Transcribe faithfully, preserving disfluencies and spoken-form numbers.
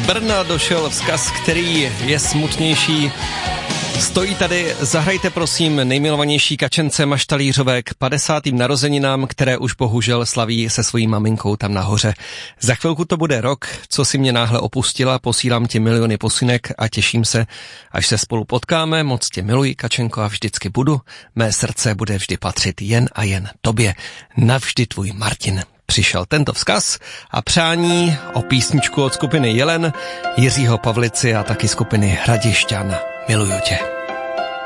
Brna došel vzkaz, který je smutnější. Stojí tady, zahrajte prosím nejmilovanější kačence Maštalířové k padesátým narozeninám, které už bohužel slaví se svojí maminkou tam nahoře. Za chvilku to bude rok, co si mě náhle opustila, posílám ti miliony posinek a těším se, až se spolu potkáme. Moc tě miluji, Kačenko, a vždycky budu. Mé srdce bude vždy patřit jen a jen tobě. Navždy tvůj Martin. Přišel tento vzkaz a přání o písničku od skupiny Jelen, Jiřího Pavlici a taky skupiny Hradišťan. Miluju tě.